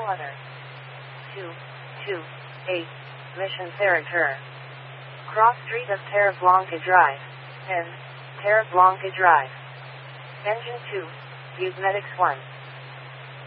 Kilometer 228 Mission Territory. Cross Street of Terra Blanca Drive. End. Terra Blanca Drive. Engine 2. Businetics 1.